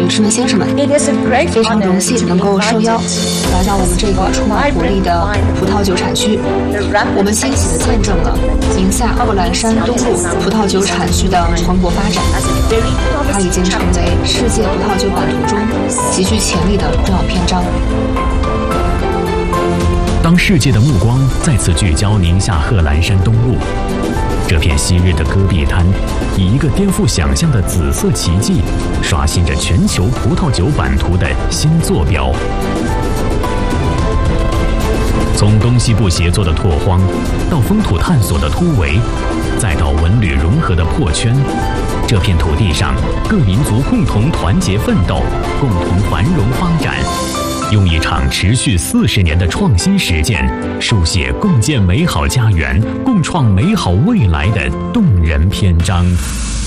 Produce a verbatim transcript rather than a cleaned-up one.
女士们、先生们，非常荣幸能够受邀来到我们这个充满活力的葡萄酒产区。我们欣喜地见证了宁夏贺兰山东路葡萄酒产区的蓬勃发展，它已经成为世界葡萄酒版图中极具潜力的重要篇章。 当世界的目光再次聚焦宁夏贺兰山东路，这片昔日的戈壁滩，以一个颠覆想象的紫色奇迹，刷新着全球葡萄酒版图的新坐标。从东西部协作的拓荒，到风土探索的突围，再到文旅融合的破圈，这片土地上各民族共同团结奋斗，共同繁荣发展。用一场持续四十年的创新实践，书写共建美好家园、共创美好未来的动人篇章。